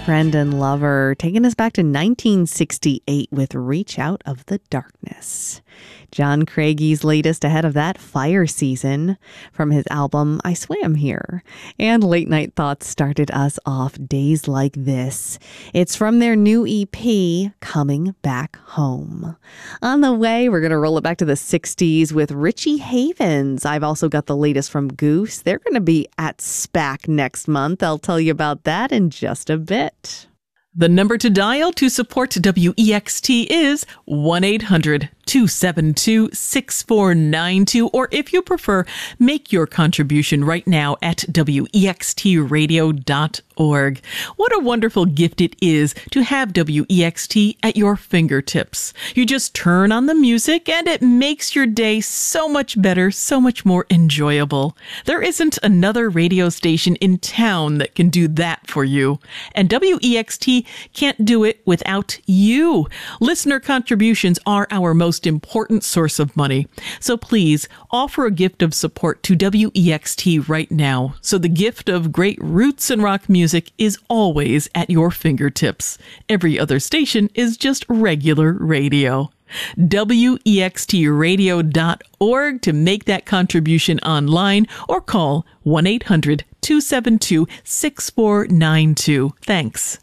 friend and lover, taking us back to 1968 with Reach Out of the Darkness. John Craigie latest ahead of that, Fire Season, from his album I Swam Here. And Late Night Thoughts started us off, Days Like This. It's from their new EP, Coming Back Home. On the way, we're going to roll it back to the 60s with Richie Havens. I've also got the latest from Goose. They're going to be at SPAC next month. I'll tell you about that in just a bit. The number to dial to support WEXT is 1-800-272-6492, or if you prefer, make your contribution right now at WEXTradio.org. What a wonderful gift it is to have WEXT at your fingertips. You just turn on the music and it makes your day so much better, so much more enjoyable. There isn't another radio station in town that can do that for you. And WEXT can't do it without you. Listener contributions are our most important source of money. So please offer a gift of support to WEXT right now, so the gift of great roots and rock music is always at your fingertips. Every other station is just regular radio. WEXTradio.org to make that contribution online, or call 1-800-272-6492. Thanks.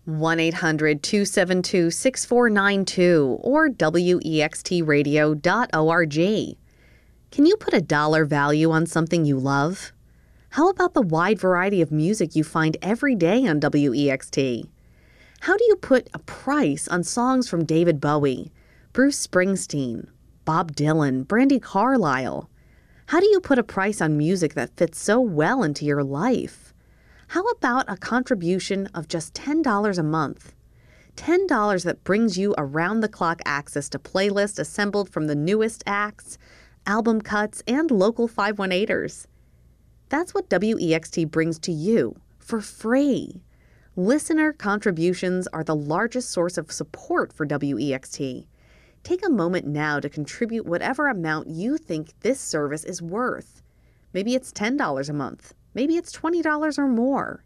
1-800-272-6492 or WEXTradio.org. Can you put a dollar value on something you love? How about the wide variety of music you find every day on WEXT? How do you put a price on songs from David Bowie, Bruce Springsteen, Bob Dylan, Brandi Carlile? How do you put a price on music that fits so well into your life? How about a contribution of just $10 a month? $10 that brings you around-the-clock access to playlists assembled from the newest acts, album cuts, and local 518ers. That's what WEXT brings to you for free. Listener contributions are the largest source of support for WEXT. Take a moment now to contribute whatever amount you think this service is worth. Maybe it's $10 a month. Maybe it's $20 or more.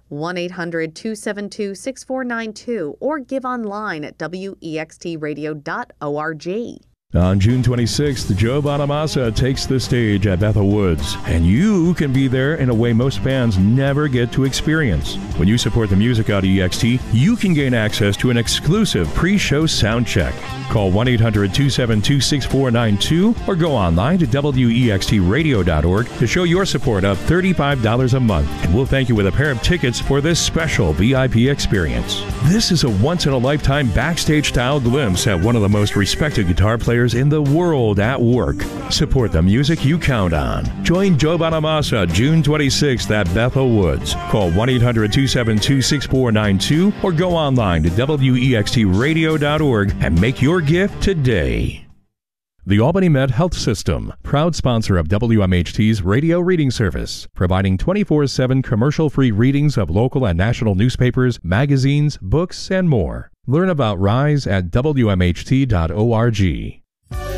1-800-272-6492 or give online at WEXTradio.org. On June 26th, Joe Bonamassa takes the stage at Bethel Woods, and you can be there in a way most fans never get to experience. When you support the music on EXT, you can gain access to an exclusive pre-show sound check. Call 1-800-272-6492 or go online to WEXTradio.org to show your support of $35 a month, and we'll thank you with a pair of tickets for this special VIP experience. This is a once-in-a-lifetime backstage-style glimpse at one of the most respected guitar players in the world at work. Support the music you count on. Join Joe Bonamassa June 26th at Bethel Woods. Call 1-800-272-6492 or go online to WEXTradio.org and make your gift today. The Albany Med Health System, proud sponsor of WMHT's radio reading service, providing 24/7 commercial-free readings of local and national newspapers, magazines, books, and more. Learn about RISE at WMHT.org.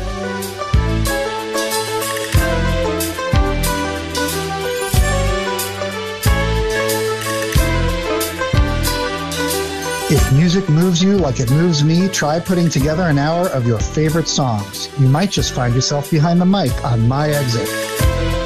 If music moves you like it moves me, try putting together an hour of your favorite songs. You might just find yourself behind the mic on My Exit.